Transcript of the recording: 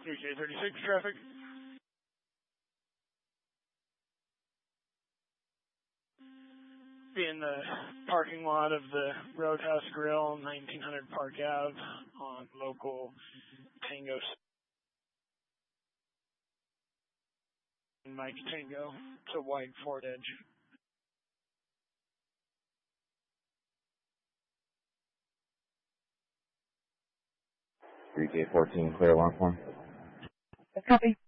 3K36 traffic. Be in the parking lot of the Roadhouse Grill, 1900 Park Ave, on local Tango. Mike Tango, it's a wide Ford Edge. 3K14, clear alarm form. Copy.